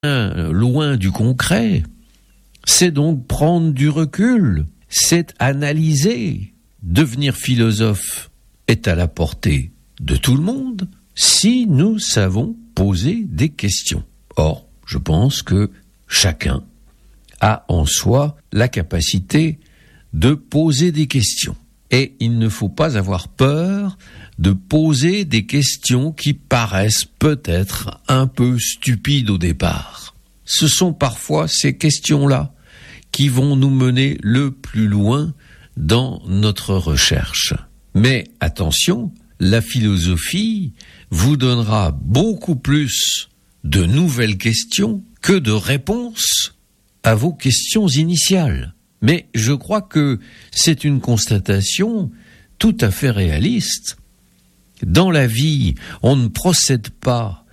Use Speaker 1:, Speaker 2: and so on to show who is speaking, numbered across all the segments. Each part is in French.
Speaker 1: loin du concret. C'est donc prendre du recul, c'est analyser. Devenir philosophe est à la portée de tout le monde si nous savons poser des questions. Or, je pense que chacun a en soi la capacité de poser des questions. Et il ne faut pas avoir peur de poser des questions qui paraissent peut-être un peu stupides au départ. Ce sont parfois ces questions-là qui vont nous mener le plus loin dans notre recherche. Mais attention, la philosophie vous donnera beaucoup plus de nouvelles questions que de réponses à vos questions initiales. Mais je crois que c'est une constatation tout à fait réaliste. Dans la vie, on ne procède pas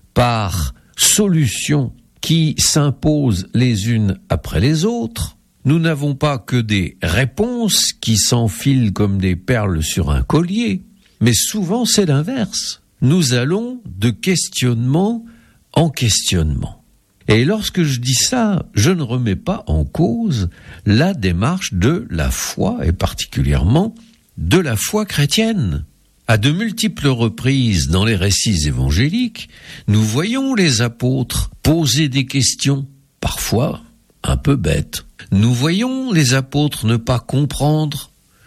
Speaker 1: par solutions qui s'imposent les unes après les autres. Nous n'avons pas que des réponses qui s'enfilent comme des perles sur un collier, mais souvent c'est l'inverse. Nous allons de questionnement en questionnement. Et lorsque je dis ça, je ne remets pas en cause la démarche de la foi, et particulièrement de la foi chrétienne. À de multiples reprises dans les récits évangéliques, nous voyons les apôtres poser des questions, parfois un peu bêtes. Nous voyons les apôtres ne pas comprendre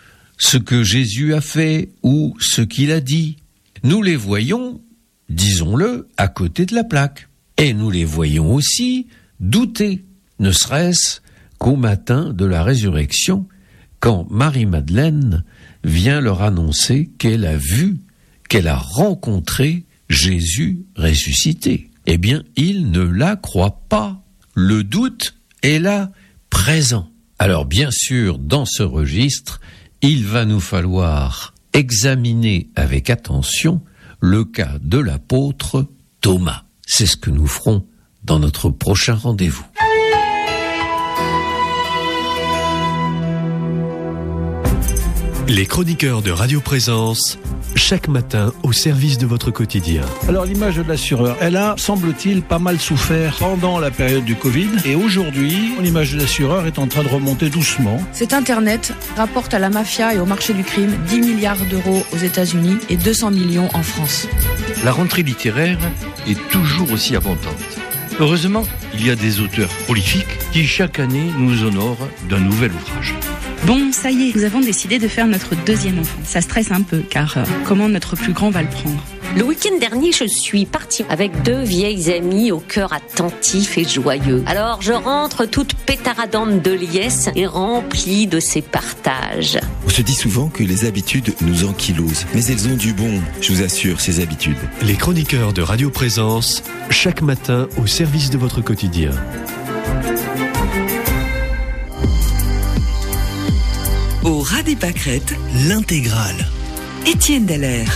Speaker 1: ce que Jésus a fait ou ce qu'il a dit. Nous les voyons, disons-le, à côté de la plaque. Et nous les voyons aussi douter, ne serait-ce qu'au matin de la résurrection, quand Marie-Madeleine vient leur annoncer qu'elle a vu, qu'elle a rencontré Jésus ressuscité. Eh bien, ils ne la croient pas. Le doute est là, présent. Alors bien sûr, dans ce registre, il va nous falloir examiner avec attention le cas de l'apôtre Thomas. C'est ce que nous ferons dans notre prochain rendez-vous.
Speaker 2: Les chroniqueurs de Radio Présence, chaque matin au service de votre quotidien.
Speaker 3: Alors l'image de l'assureur, elle a, semble-t-il, pas mal souffert pendant la période du Covid. Et aujourd'hui, l'image de l'assureur est en train de remonter doucement.
Speaker 4: Cet Internet rapporte à la mafia et au marché du crime 10 milliards d'euros aux États-Unis et 200 millions en France.
Speaker 5: La rentrée littéraire est toujours aussi abondante. Heureusement, il y a des auteurs prolifiques qui chaque année nous honorent d'un nouvel ouvrage.
Speaker 6: Bon, ça y est, nous avons décidé de faire notre deuxième enfant. Ça stresse un peu, car comment notre plus grand va le prendre ?
Speaker 7: Le week-end dernier, je suis partie avec 2 vieilles amies au cœur attentif et joyeux. Alors, je rentre toute pétaradante de liesse et remplie de ces partages.
Speaker 8: On se dit souvent que les habitudes nous ankylosent, mais elles ont du bon, je vous assure, ces habitudes.
Speaker 2: Les chroniqueurs de Radio Présence, chaque matin au service de votre quotidien.
Speaker 9: Au ras des pâquerettes, l'intégrale. Étienne Dallaire.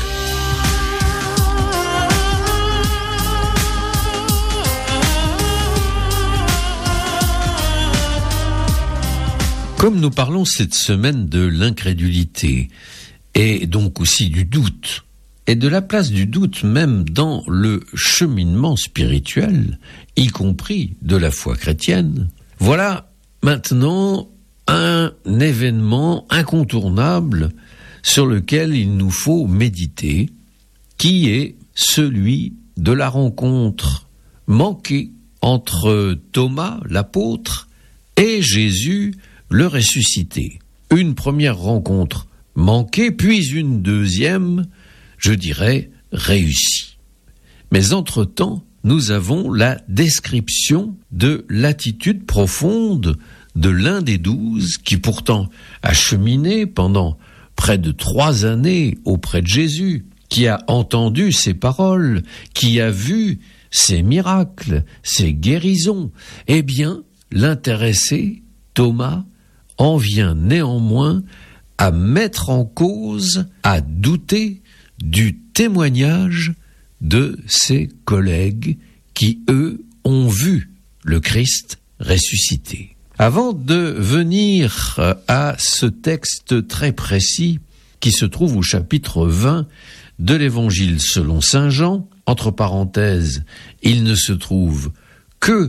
Speaker 1: Comme nous parlons cette semaine de l'incrédulité, et donc aussi du doute, et de la place du doute même dans le cheminement spirituel, y compris de la foi chrétienne, voilà maintenant un événement incontournable sur lequel il nous faut méditer, qui est celui de la rencontre manquée entre Thomas, l'apôtre, et Jésus, le ressuscité. Une première rencontre manquée, puis une deuxième, je dirais, réussie. Mais entre-temps, nous avons la description de l'attitude profonde de l'un des 12 qui pourtant a cheminé pendant près de 3 années auprès de Jésus, qui a entendu ses paroles, qui a vu ses miracles, ses guérisons. Eh bien, l'intéressé, Thomas, en vient néanmoins à mettre en cause, à douter du témoignage de ses collègues qui, eux, ont vu le Christ ressuscité. Avant de venir à ce texte très précis qui se trouve au chapitre 20 de l'Évangile selon saint Jean, entre parenthèses, il ne se trouve que